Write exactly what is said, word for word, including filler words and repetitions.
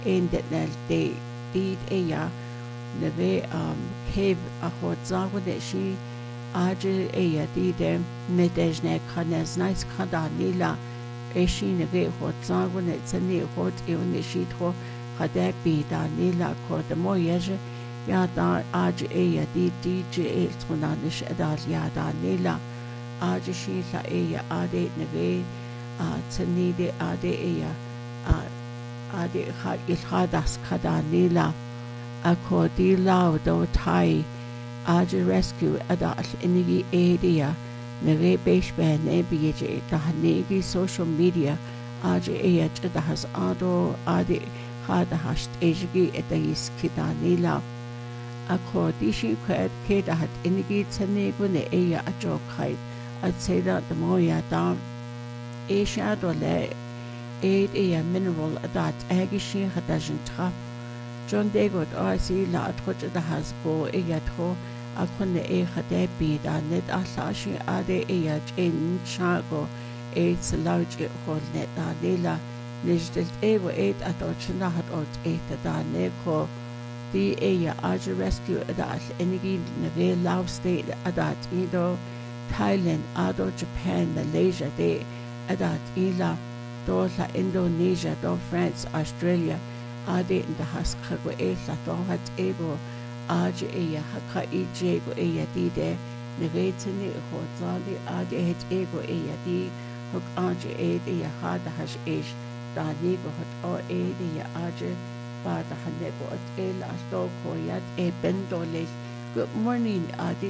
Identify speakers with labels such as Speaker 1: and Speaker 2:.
Speaker 1: ein det nel de did eya neve um cave a hot zago de shi aje eya dide medejne khanez nice khada nila eshi neve hot zago ne tsani hot euni shi tho khada bi da nila ko de mo yeje ya da aje eya di dj el tsunanish adal ya da nila aje shi la eya ade neve a tsani de ade eya a ade kha ilhadas khada nila ako di lao do thai aje rescue ada inigi area neve beshbe ne bije da negi social media aje eya da has ado ade khada hast ejgi etagis khida nila ako di shi khed keda hat inigi tsane gune eya ajo khai I'd say that the moya da e shadow le aid a mineral that agishi hadajan trap John David I see la atkoch da has go e yatho akone e khade bi da net asashi ade e yach in chago e slauch e hol net da lela nijdet e wo e atochna hat ot e da ne ko di e ya aja rescue da enigi neve love state adat ido Thailand ado Japan Malaysia de adat ila do la Indonesia do France Australia ade in the haskago e la do hat ego aje e ya haka e jego e ya di de nevetini ho zali ade het ego e ya di hok aje e de ya hada hash ish da nego hat o e de ya aje ba da hanego at e la do ko yat e bendo le good morning ade